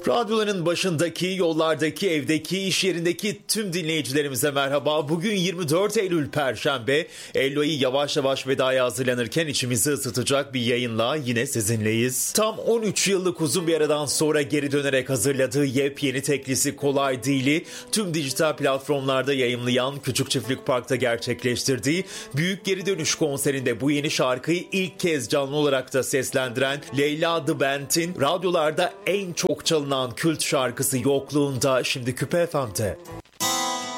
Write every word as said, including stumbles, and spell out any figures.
Radyoların başındaki, yollardaki, evdeki, iş yerindeki tüm dinleyicilerimize merhaba. Bugün yirmi dört Eylül Perşembe. Eylül'ü yavaş yavaş vedaya hazırlanırken içimizi ısıtacak bir yayınla yine sizinleyiz. Tam on üç yıllık uzun bir aradan sonra geri dönerek hazırladığı yepyeni teklisi Kolay Değil'i tüm dijital platformlarda yayımlayan Küçük Çiftlik Park'ta gerçekleştirdiği Büyük Geri Dönüş konserinde bu yeni şarkıyı ilk kez canlı olarak da seslendiren Leyla The Band'in radyolarda en çok çalınan kült şarkısı Yokluğunda şimdi Küpe F M'de.